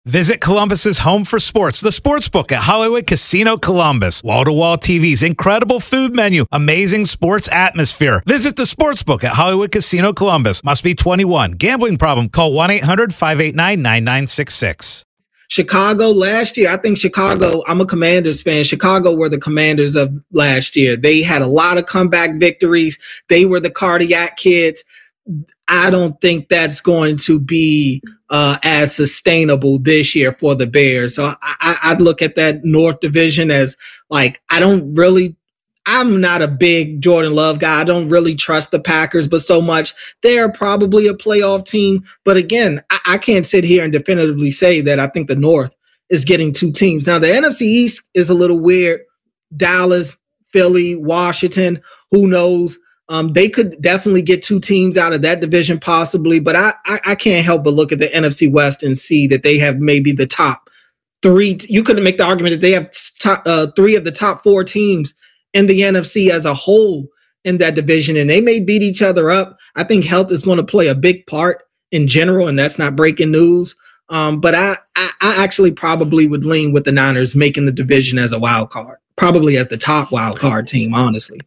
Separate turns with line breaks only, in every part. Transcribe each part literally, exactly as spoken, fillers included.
Visit Columbus's home for sports, the Sportsbook at Hollywood Casino Columbus. Wall-to-wall T Vs, incredible food menu, amazing sports atmosphere. Visit the Sportsbook at Hollywood Casino Columbus. Must be twenty-one. Gambling problem? Call one eight hundred five eight nine nine nine six six.
Chicago last year, I think Chicago, I'm a Commanders fan. Chicago were the Commanders of last year. They had a lot of comeback victories. They were the cardiac kids. I don't think that's going to be uh, as sustainable this year for the Bears. So I, I, I'd look at that North Division as like, I don't really, I'm not a big Jordan Love guy. I don't really trust the Packers, but so much. They're probably a playoff team. But again, I, I can't sit here and definitively say that I think the North is getting two teams. Now, the N F C East is a little weird. Dallas, Philly, Washington, who knows? Um, they could definitely get two teams out of that division possibly, but I, I I can't help but look at the N F C West and see that they have maybe the top three. You could make the argument that they have top, uh, three of the top four teams in the N F C as a whole in that division, and they may beat each other up. I think health is going to play a big part in general, and that's not breaking news. Um, but I, I I actually probably would lean with the Niners making the division as a wild card, probably as the top wild card team, honestly.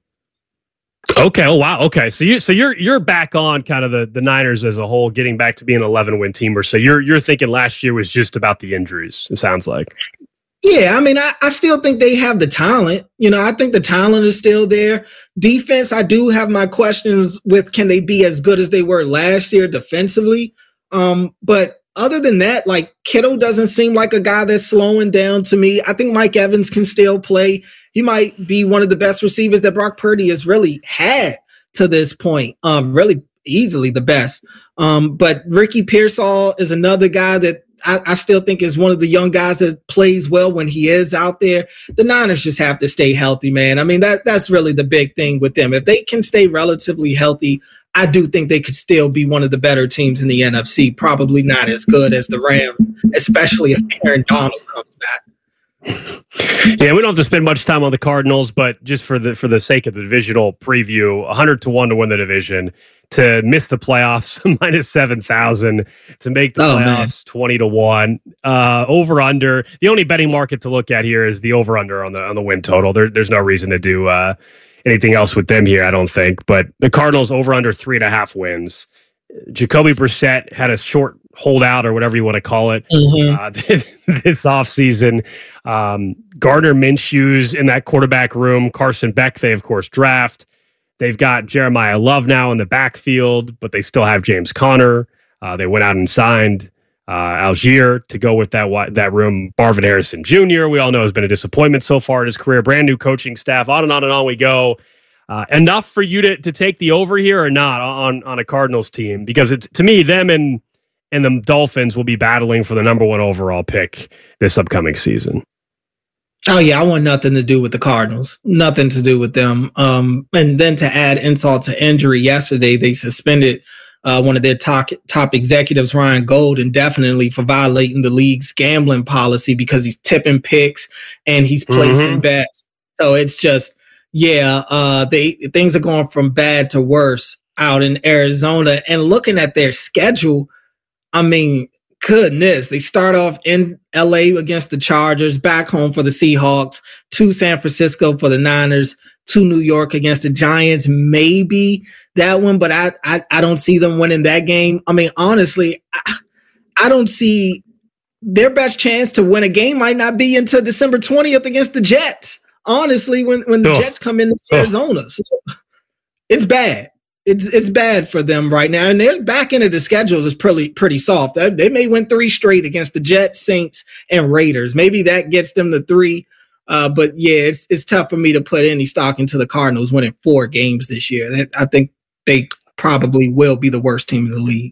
Okay. Oh wow. Okay. So you so you're you're back on kind of the, the Niners as a whole, getting back to being an eleven win team or so. You're you're thinking last year was just about the injuries. It sounds like.
Yeah, I mean, I, I still think they have the talent. You know, I think the talent is still there. Defense, I do have my questions with, can they be as good as they were last year defensively? Um, but other than that, like, Kittle doesn't seem like a guy that's slowing down to me. I think Mike Evans can still play. He might be one of the best receivers that Brock Purdy has really had to this point. Um, really easily the best. Um, but Ricky Pearsall is another guy that I, I still think is one of the young guys that plays well when he is out there. The Niners just have to stay healthy, man. I mean, that that's really the big thing with them. If they can stay relatively healthy, I do think they could still be one of the better teams in the N F C. Probably not as good as the Rams, especially if Aaron Donald comes back.
Yeah, we don't have to spend much time on the Cardinals, but just for the for the sake of the divisional preview, one hundred to one to win the division, to miss the playoffs, minus seven thousand, to make the
oh,
playoffs,
man.
twenty to one. Uh, over under. The only betting market to look at here is the over under on the on the win total. There, there's no reason to do uh, anything else with them here, I don't think. But the Cardinals over under three and a half wins. Jacoby Brissett had a short holdout or whatever you want to call it
mm-hmm.
uh, this offseason. Um, Gardner Minshew's in that quarterback room. Carson Beck, they, of course, draft. They've got Jeremiah Love now in the backfield, but they still have James Conner. Uh, they went out and signed uh, Algier to go with that that room. Marvin Harrison Junior, we all know, has been a disappointment so far in his career. Brand new coaching staff. On and on and on we go. Uh, enough for you to to take the over here or not on on a Cardinals team? Because it's, to me, them and and the Dolphins will be battling for the number one overall pick this upcoming season.
Oh yeah, I want nothing to do with the Cardinals. Nothing to do with them. Um, and then to add insult to injury, yesterday they suspended uh, one of their top top executives, Ryan Gold, indefinitely for violating the league's gambling policy because he's tipping picks and he's placing mm-hmm. bets. So it's just. Yeah, uh, they things are going from bad to worse out in Arizona. And looking at their schedule, I mean, goodness, they start off in L A against the Chargers, back home for the Seahawks, to San Francisco for the Niners, to New York against the Giants, maybe that one, but I I, I don't see them winning that game. I mean, honestly, I, I don't see their best chance to win a game might not be until December twentieth against the Jets. Honestly, when, when the oh. Jets come into Arizona, oh. so it's bad. It's it's bad for them right now, and their back end of the schedule is pretty pretty soft. They, they may win three straight against the Jets, Saints, and Raiders. Maybe that gets them to three. Uh, but yeah, it's it's tough for me to put any stock into the Cardinals winning four games this year. I think they probably will be the worst team in the league.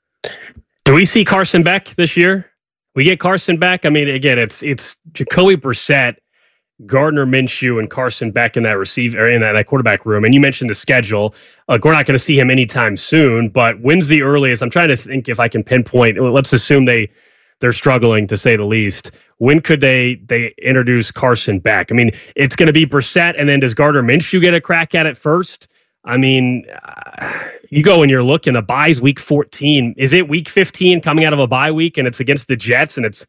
Do we see Carson Beck this year? We get Carson Beck. I mean, again, it's it's Jacoby Brissett, Gardner Minshew, and Carson Beck in that receiver in that, that quarterback room. And you mentioned the schedule. Like, we're not going to see him anytime soon. But when's the earliest? I'm trying to think if I can pinpoint. Let's assume they they're struggling, to say the least. When could they they introduce Carson Beck? I mean, it's going to be Brissett, and then does Gardner Minshew get a crack at it first? I mean, uh, you go and you're looking. The bye's week fourteen. Is it week fifteen coming out of a bye week, and it's against the Jets, and it's